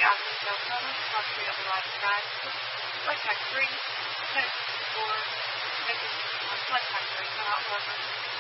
after the moment, possibly over the last time. Like factory, kind of for making like factory, not workers.